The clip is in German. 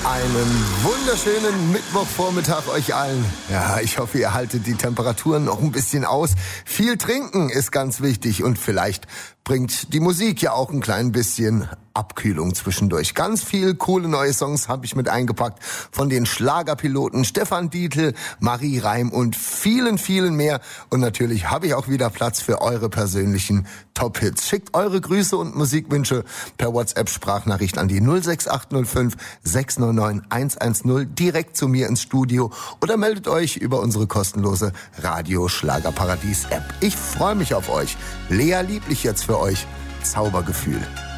Einen wunderschönen Mittwochvormittag euch allen. Ja, ich hoffe, ihr haltet die Temperaturen noch ein bisschen aus. Viel trinken ist ganz wichtig und vielleicht bringt die Musik ja auch ein klein bisschen Abkühlung zwischendurch. Ganz viel coole neue Songs habe ich mit eingepackt von den Schlagerpiloten Stefan Dietl, Marie Reim und vielen, vielen mehr. Und natürlich habe ich auch wieder Platz für eure persönlichen Top-Hits. Schickt eure Grüße und Musikwünsche per WhatsApp-Sprachnachricht an die 06805 699 110 direkt zu mir ins Studio oder meldet euch über unsere kostenlose Radio Schlagerparadies App. Ich freue mich auf euch. Lea Lieblich jetzt für euch. Zaubergefühl.